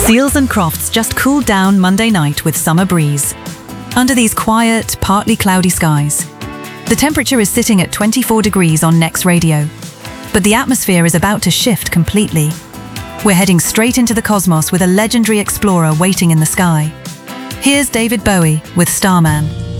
Seals and Crofts just cooled down Monday night with summer breeze. Under these quiet, partly cloudy skies, the temperature is sitting at 24 degrees on Nex Radio. But the atmosphere is about to shift completely. We're heading straight into the cosmos with a legendary explorer waiting in the sky. Here's David Bowie with Starman.